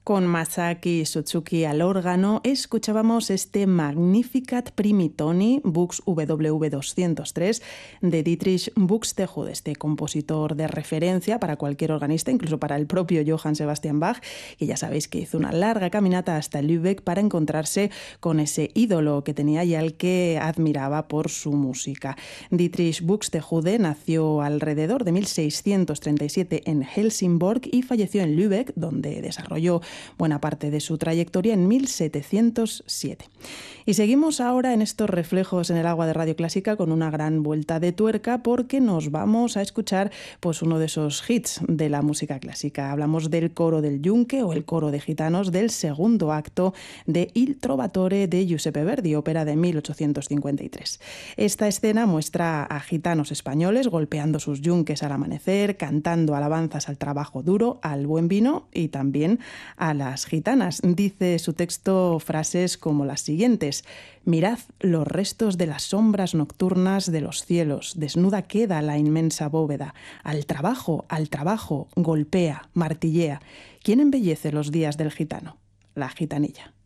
Con Masaki Suzuki al órgano, escuchábamos este Magnificat Primitoni, Bux WV 203, de Dietrich Buxtehude, este compositor de referencia para cualquier organista, incluso para el propio Johann Sebastian Bach, que ya sabéis que hizo una larga caminata hasta Lübeck para encontrarse con ese ídolo que tenía y al que admiraba por su música. Dietrich Buxtehude nació alrededor de 1637 en Helsingborg y falleció en Lübeck, donde desarrolló buena parte de su trayectoria en 1707. Y seguimos ahora en estos reflejos en el agua de Radio Clásica con una gran vuelta de tuerca, porque nos vamos a escuchar pues uno de esos hits de la música clásica. Hablamos del coro del Giunque o el coro de gitanos del segundo acto de Il Trovatore de Giuseppe Verdi, ópera de 1853. Esta escena muestra a gitanos españoles golpeando sus yunques al amanecer, cantando alabanzas al trabajo duro, al buen vino y también a las gitanas. Dice su texto frases como las siguientes: mirad los restos de las sombras nocturnas de los cielos, desnuda queda la inmensa bóveda. Al trabajo, golpea, martillea. ¿Quién embellece los días del gitano? La gitanilla.